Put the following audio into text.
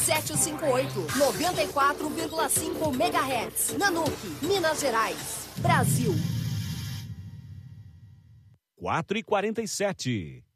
758, 94,5 MHz. Nanuque, Minas Gerais, Brasil. 4h47.